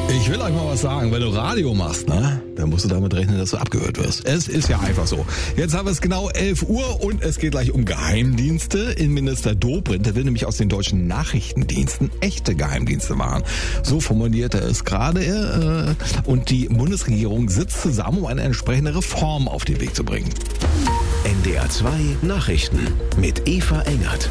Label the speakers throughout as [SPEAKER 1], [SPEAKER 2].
[SPEAKER 1] Ich will euch mal was sagen, wenn du Radio machst, ne, dann musst du damit rechnen, dass du abgehört wirst. Es ist ja einfach so. Jetzt haben wir es genau 11 Uhr und es geht gleich um Geheimdienste. Innenminister Dobrindt, der will nämlich aus den deutschen Nachrichtendiensten echte Geheimdienste machen. So formuliert er es gerade. Und die Bundesregierung sitzt zusammen, um eine entsprechende Reform auf den Weg zu bringen.
[SPEAKER 2] NDR 2 Nachrichten mit Eva Engert.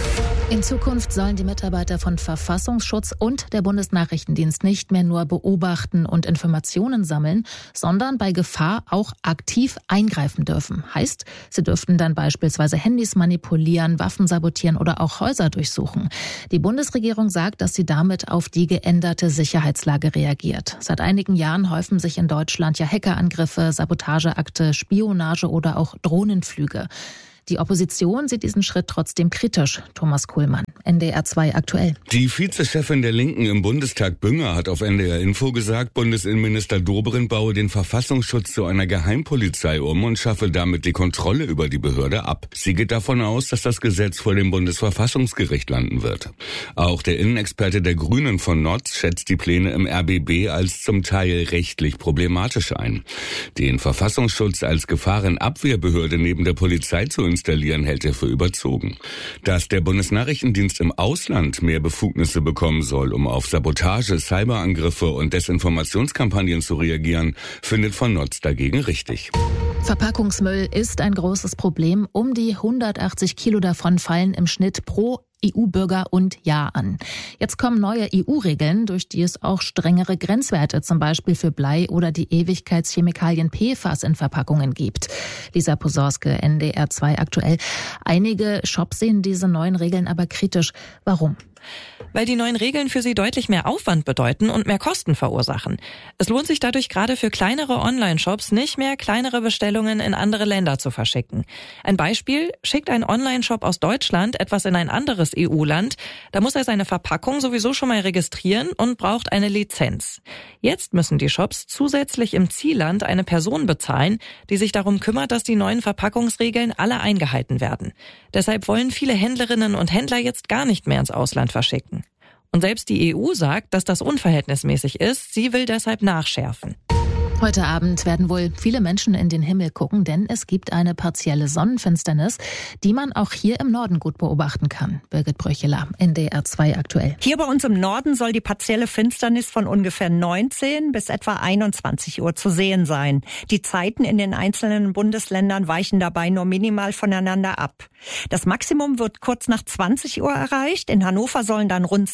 [SPEAKER 3] In Zukunft sollen die Mitarbeiter von Verfassungsschutz und der Bundesnachrichtendienst nicht mehr nur beobachten und Informationen sammeln, sondern bei Gefahr auch aktiv eingreifen dürfen. Heißt, sie dürften dann beispielsweise Handys manipulieren, Waffen sabotieren oder auch Häuser durchsuchen. Die Bundesregierung sagt, dass sie damit auf die geänderte Sicherheitslage reagiert. Seit einigen Jahren häufen sich in Deutschland ja Hackerangriffe, Sabotageakte, Spionage oder auch Drohnenflüge. Die Opposition sieht diesen Schritt trotzdem kritisch. Thomas Kuhlmann, NDR 2 aktuell.
[SPEAKER 4] Die Vizechefin der Linken im Bundestag, Bünger, hat auf NDR Info gesagt, Bundesinnenminister Dobrindt baue den Verfassungsschutz zu einer Geheimpolizei um und schaffe damit die Kontrolle über die Behörde ab. Sie geht davon aus, dass das Gesetz vor dem Bundesverfassungsgericht landen wird. Auch der Innenexperte der Grünen von Notz schätzt die Pläne im RBB als zum Teil rechtlich problematisch ein. Den Verfassungsschutz als Gefahrenabwehrbehörde neben der Polizei zu installieren, hält er für überzogen. Dass der Bundesnachrichtendienst im Ausland mehr Befugnisse bekommen soll, um auf Sabotage, Cyberangriffe und Desinformationskampagnen zu reagieren, findet von Notz dagegen richtig.
[SPEAKER 3] Verpackungsmüll ist ein großes Problem. Um die 180 Kilo davon fallen im Schnitt pro EU-Bürger und Jahr an. Jetzt kommen neue EU-Regeln, durch die es auch strengere Grenzwerte, zum Beispiel für Blei oder die Ewigkeitschemikalien PFAS in Verpackungen gibt. Lisa Posorske, NDR 2 aktuell. Einige Shops sehen diese neuen Regeln aber kritisch. Warum?
[SPEAKER 5] Weil die neuen Regeln für sie deutlich mehr Aufwand bedeuten und mehr Kosten verursachen. Es lohnt sich dadurch gerade für kleinere Online-Shops nicht mehr, kleinere Bestellungen in andere Länder zu verschicken. Ein Beispiel: Schickt ein Online-Shop aus Deutschland etwas in ein anderes EU-Land, da muss er seine Verpackung sowieso schon mal registrieren und braucht eine Lizenz. Jetzt müssen die Shops zusätzlich im Zielland eine Person bezahlen, die sich darum kümmert, dass die neuen Verpackungsregeln alle eingehalten werden. Deshalb wollen viele Händlerinnen und Händler jetzt gar nicht mehr ins Ausland verschicken. Und selbst die EU sagt, dass das unverhältnismäßig ist. Sie will deshalb nachschärfen.
[SPEAKER 3] Heute Abend werden wohl viele Menschen in den Himmel gucken, denn es gibt eine partielle Sonnenfinsternis, die man auch hier im Norden gut beobachten kann. Birgit Bröcheler, NDR 2 aktuell.
[SPEAKER 6] Hier bei uns im Norden soll die partielle Finsternis von ungefähr 19 bis etwa 21 Uhr zu sehen sein. Die Zeiten in den einzelnen Bundesländern weichen dabei nur minimal voneinander ab. Das Maximum wird kurz nach 20 Uhr erreicht. In Hannover sollen dann rund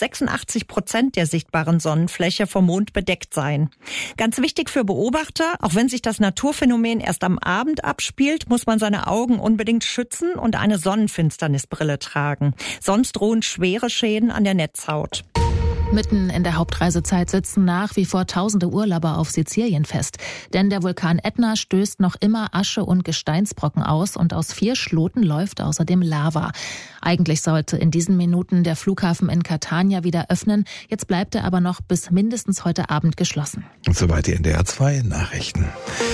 [SPEAKER 6] 86% der sichtbaren Sonnenfläche vom Mond bedeckt sein. Ganz wichtig für Beobachter: Auch wenn sich das Naturphänomen erst am Abend abspielt, muss man seine Augen unbedingt schützen und eine Sonnenfinsternisbrille tragen. Sonst drohen schwere Schäden an der Netzhaut.
[SPEAKER 3] Mitten in der Hauptreisezeit sitzen nach wie vor tausende Urlauber auf Sizilien fest. Denn der Vulkan Ätna stößt noch immer Asche und Gesteinsbrocken aus und aus 4 Schloten läuft außerdem Lava. Eigentlich sollte in diesen Minuten der Flughafen in Catania wieder öffnen. Jetzt bleibt er aber noch bis mindestens heute Abend geschlossen.
[SPEAKER 1] Und soweit die NDR 2 Nachrichten.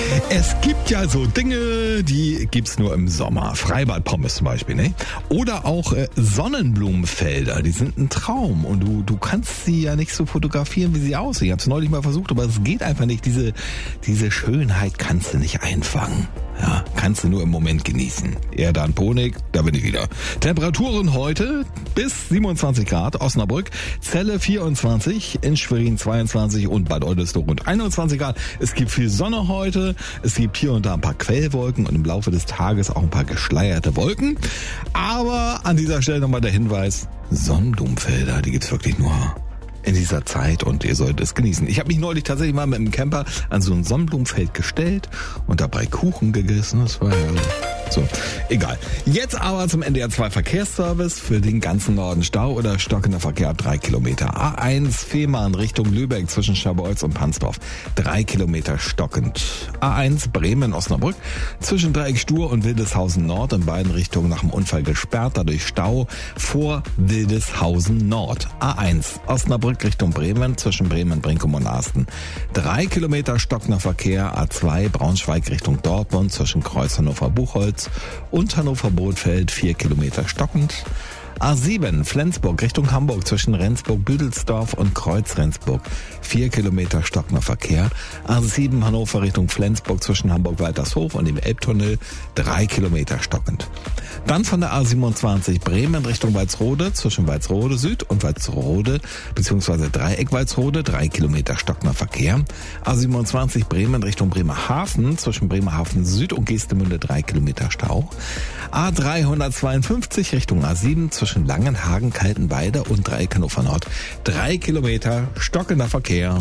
[SPEAKER 1] Es gibt ja so Dinge, die gibt's nur im Sommer. Freibadpommes zum Beispiel, ne? Oder auch Sonnenblumenfelder, die sind ein Traum. Und du kannst sie ja nicht so fotografieren, wie sie aussehen. Ich habe es neulich mal versucht, aber es geht einfach nicht. Diese Schönheit kannst du nicht einfangen. Ja, kannst du nur im Moment genießen. Erdan Ponik, da bin ich wieder. Temperaturen heute bis 27 Grad, Osnabrück, Celle 24, in Schwerin 22 und Bad Oldesloe rund 21 Grad. Es gibt viel Sonne heute, es gibt hier und da ein paar Quellwolken und im Laufe des Tages auch ein paar geschleierte Wolken. Aber an dieser Stelle nochmal der Hinweis, Sonnenblumenfelder, die gibt's wirklich nur in dieser Zeit und ihr solltet es genießen. Ich habe mich neulich tatsächlich mal mit einem Camper an so ein Sonnenblumenfeld gestellt und dabei Kuchen gegessen. Das war ja so. Egal. Jetzt aber zum NDR 2 Verkehrsservice für den ganzen Norden. Stau oder stockender Verkehr ab 3 Kilometer. A1 Fehmarn Richtung Lübeck zwischen Schabolz und Pansdorf. 3 Kilometer stockend. A1 Bremen Osnabrück zwischen Dreieck Stur und Wildeshausen Nord in beiden Richtungen nach dem Unfall gesperrt. Dadurch Stau vor Wildeshausen Nord. A1 Osnabrück Richtung Bremen zwischen Bremen, Brinkum und Asten. 3 Kilometer stockender Verkehr. A2 Braunschweig Richtung Dortmund zwischen Kreuz Hannover Buchholz und Hannover Bothfeld 4 Kilometer stockend. A7 Flensburg Richtung Hamburg zwischen Rendsburg-Büdelsdorf und Kreuz-Rendsburg. 4 Kilometer stockender Verkehr. A7 Hannover Richtung Flensburg zwischen Hamburg-Waltershof und dem Elbtunnel 3 Kilometer stockend. Dann von der A27 Bremen Richtung Walsrode zwischen Walsrode Süd und Walsrode bzw. Dreieck Walsrode 3 Kilometer stockender Verkehr. A27 Bremen Richtung Bremerhaven zwischen Bremerhaven Süd und Geestemünde 3 Kilometer Stau. A352 Richtung A7 zwischen Langenhagen, Kaltenweide und Dreieck Hannover Nord 3 Kilometer stockender Verkehr.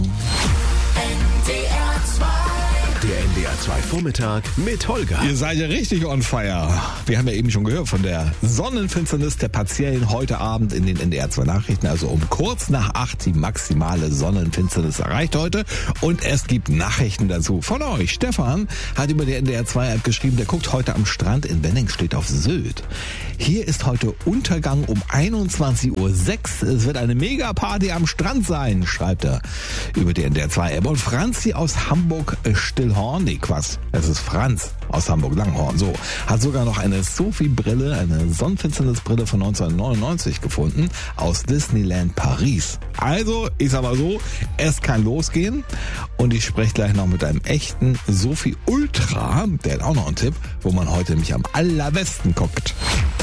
[SPEAKER 2] Der NDR 2 Vormittag mit Holger.
[SPEAKER 1] Ihr seid ja richtig on fire. Wir haben ja eben schon gehört von der Sonnenfinsternis der partiellen heute Abend in den NDR 2 Nachrichten. Also um kurz nach 8 die maximale Sonnenfinsternis erreicht heute. Und es gibt Nachrichten dazu von euch. Stefan hat über die NDR 2 App geschrieben, der guckt heute am Strand in Wenningstedt auf Sylt. Hier ist heute Untergang um 21.06 Uhr. Es wird eine Megaparty am Strand sein, schreibt er über die NDR 2 App. Und Franzi aus Hamburg Stillhorn, nee, Quatsch, es ist Franz aus Hamburg-Langhorn, so, hat sogar noch eine Sophie-Brille, eine Sonnenfinsternisbrille von 1999 gefunden, aus Disneyland Paris. Also, ich sag mal so, es kann losgehen und ich spreche gleich noch mit einem echten Sophie Ultra, der hat auch noch einen Tipp, wo man heute nämlich am allerbesten guckt.